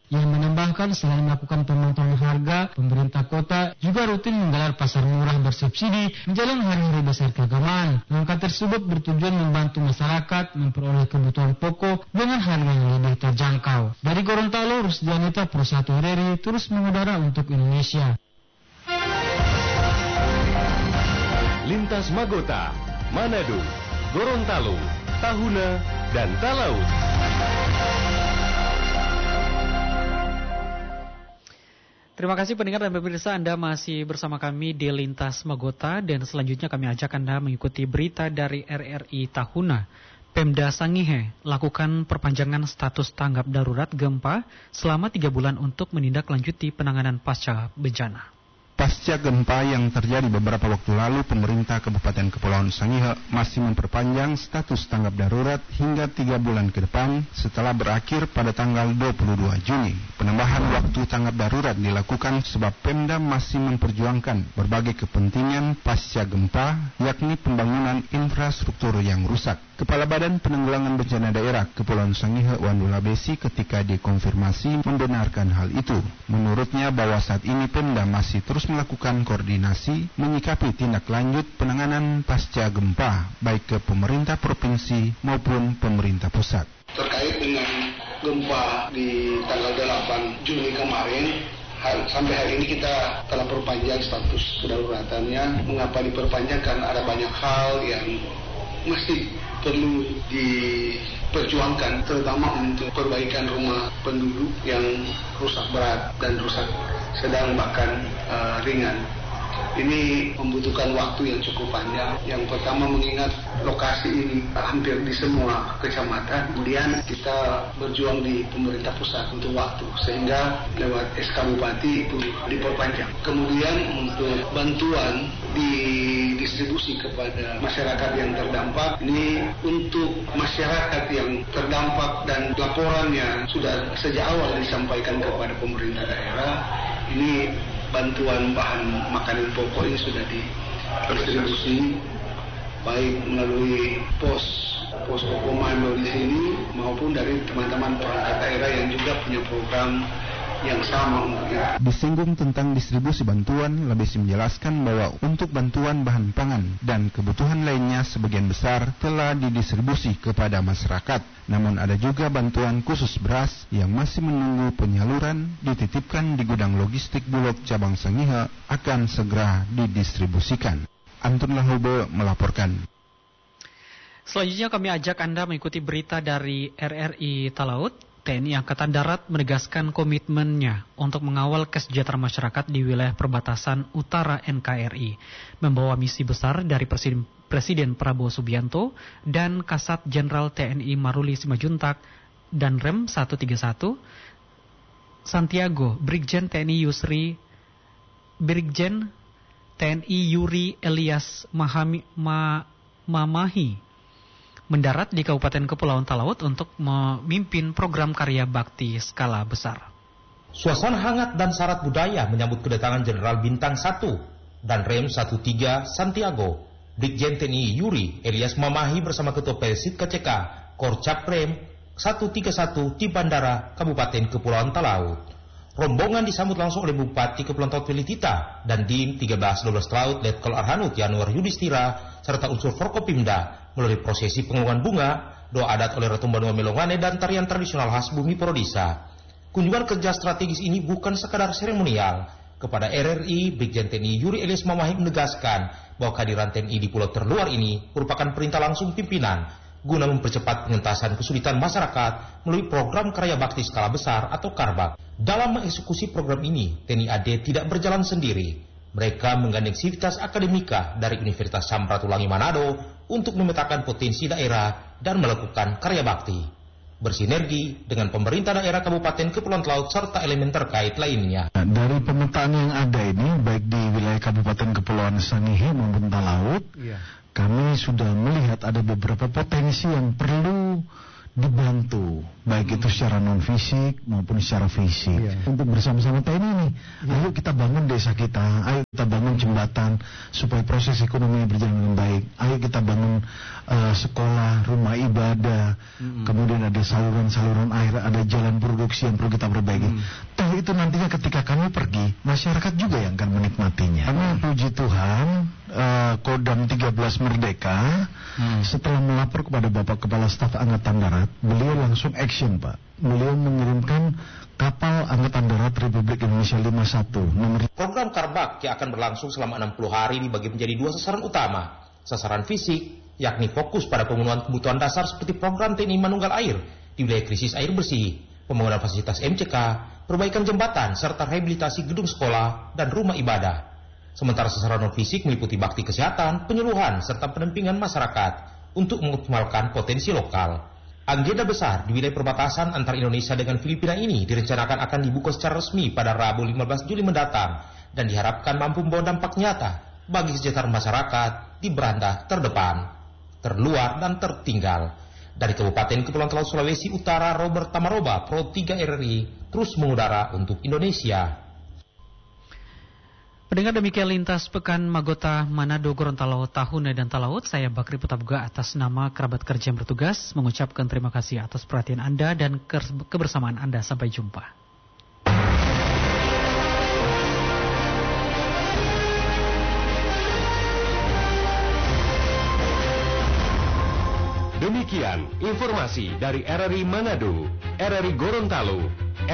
Yang menambahkan selain melakukan pemantauan harga, pemerintah kota juga rutin menggelar pasar murah bersubsidi menjelang hari-hari besar keagamaan. Langkah tersebut bertujuan membantu masyarakat memperoleh kebutuhan pokok dengan harga yang lebih terjangkau. Dari Gorontalo, Rusdianita, Pro 1 RRI terus mengudara untuk Indonesia. Lintas Magota, Manado, Gorontalo, Tahuna, dan Talaut. Terima kasih pendengar dan pemirsa, Anda masih bersama kami di Lintas Magota, dan selanjutnya kami ajak Anda mengikuti berita dari RRI Tahuna. Pemda Sangihe lakukan perpanjangan status tanggap darurat gempa selama 3 bulan untuk menindaklanjuti penanganan pasca bencana. Pasca gempa yang terjadi beberapa waktu lalu, pemerintah Kabupaten Kepulauan Sangihe masih memperpanjang status tanggap darurat hingga 3 bulan ke depan setelah berakhir pada tanggal 22 Juni. Penambahan waktu tanggap darurat dilakukan sebab Pemda masih memperjuangkan berbagai kepentingan pasca gempa, yakni pembangunan infrastruktur yang rusak. Kepala Badan Penanggulangan Bencana Daerah Kepulauan Sangihe, Wandula Besi, ketika dikonfirmasi membenarkan hal itu. Menurutnya bahwa saat ini Pemda masih terus melakukan koordinasi menyikapi tindak lanjut penanganan pasca gempa baik ke pemerintah provinsi maupun pemerintah pusat. Terkait dengan gempa di tanggal 8 Juni kemarin, sampai hari ini kita telah perpanjang status kedaruratannya. Mengapa diperpanjang? Karena ada banyak hal yang masih perlu diperjuangkan, terutama untuk perbaikan rumah penduduk yang rusak berat dan rusak sedang bahkan ringan. Ini membutuhkan waktu yang cukup panjang. Yang pertama, mengingat lokasi ini hampir di semua kecamatan. Kemudian kita berjuang di pemerintah pusat untuk waktu, sehingga lewat SK Bupati itu diperpanjang. Kemudian untuk bantuan didistribusi kepada masyarakat yang terdampak. Ini untuk masyarakat yang terdampak dan laporannya sudah sejak awal disampaikan kepada pemerintah daerah. Ini bantuan bahan makanan pokok ini sudah didistribusi baik melalui pos komando di sini maupun dari teman-teman perangkat daerah yang juga punya program yang sama untuknya. Disinggung tentang distribusi bantuan, Labesi menjelaskan bahwa untuk bantuan bahan pangan dan kebutuhan lainnya sebagian besar telah didistribusi kepada masyarakat. Namun ada juga bantuan khusus beras yang masih menunggu penyaluran dititipkan di gudang logistik Bulog Cabang Sangihe akan segera didistribusikan. Antun Lahube melaporkan. Selanjutnya kami ajak Anda mengikuti berita dari RRI Talaut. TNI Angkatan Darat menegaskan komitmennya untuk mengawal kesejahteraan masyarakat di wilayah perbatasan utara NKRI, membawa misi besar dari Presiden Prabowo Subianto dan Kasat Jenderal TNI Maruli Simajuntak dan Rem 131 Santiago, Brigjen TNI Yuri Elias Mamahi mendarat di Kabupaten Kepulauan Talaut untuk memimpin program karya bakti skala besar. Suasana hangat dan syarat budaya menyambut kedatangan Jenderal Bintang 1 dan Rem 13 Santiago, Brigjen TNI Yuri Elias Mamahi bersama Ketua Persid KCK Korcap Rem 131 di Bandara Kabupaten Kepulauan Talaut. Rombongan disambut langsung oleh Bupati Kepulauan Talaut Wilitita dan Dim 1312 Talaut Letkol Arhanud Yanuar Yudhistira serta unsur Forkopimda melalui prosesi pengulangan bunga, doa adat oleh Ratu Banua Melongane dan tarian tradisional khas bumi Porodisa. Kunjungan kerja strategis ini bukan sekadar seremonial. Kepada RRI, Brigjen TNI Yuri Elias Mamahi menegaskan bahwa kehadiran TNI di pulau terluar ini merupakan perintah langsung pimpinan guna mempercepat pengentasan kesulitan masyarakat melalui program karya bakti skala besar atau Karbak. Dalam mengeksekusi program ini, TNI AD tidak berjalan sendiri. Mereka menggandeng sivitas akademika dari Universitas Samratulangi Manado untuk memetakan potensi daerah dan melakukan karya bakti, bersinergi dengan pemerintah daerah Kabupaten Kepulauan Talaut serta elemen terkait lainnya. Dari pemetaan yang ada ini, baik di wilayah Kabupaten Kepulauan Sangihe maupun Talaut, kami sudah melihat ada beberapa potensi yang perlu dibantu, baik itu secara non fisik maupun secara fisik. Untuk bersama-sama TNI ini, ayo kita bangun desa kita, ayo kita bangun jembatan supaya proses ekonomi berjalan dengan baik. Ayo kita bangun sekolah, rumah ibadah, kemudian ada saluran-saluran air, ada jalan reproduksi yang perlu kita perbaiki. Toh itu nantinya ketika kami pergi, masyarakat juga yang akan menikmatinya. Karena puji Tuhan, Kodam 13 Merdeka setelah melapor kepada Bapak Kepala Staf Angkatan Darat, beliau langsung action, Pak. Beliau mengirimkan kapal Angkatan Darat Republik Indonesia 51 nomor. Program Karbak yang akan berlangsung selama 60 hari dibagi menjadi 2 sasaran utama. Sasaran fisik, yakni fokus pada pemenuhan kebutuhan dasar seperti program TNI Manunggal Air di wilayah krisis air bersih, pembangunan fasilitas MCK, perbaikan jembatan, serta rehabilitasi gedung sekolah dan rumah ibadah. Sementara sasaran non-fisik meliputi bakti kesehatan, penyuluhan, serta pendampingan masyarakat untuk mengoptimalkan potensi lokal. Agenda besar di wilayah perbatasan antara Indonesia dengan Filipina ini direncanakan akan dibuka secara resmi pada Rabu 15 Juli mendatang dan diharapkan mampu membawa dampak nyata bagi kesejahteraan masyarakat di beranda terdepan, terluar, dan tertinggal. Dari Kabupaten Kepulauan Talaut Sulawesi Utara, Robert Tamaroba, Pro 3 RRI, terus mengudara untuk Indonesia. Pendengar, demikian lintas pekan Magota Manado, Gorontalo, Tahuna, dan Talaut. Saya Bakri Putabuga atas nama kerabat kerja yang bertugas mengucapkan terima kasih atas perhatian Anda dan kebersamaan Anda. Sampai jumpa. Demikian informasi dari RRI Manado, RRI Gorontalo,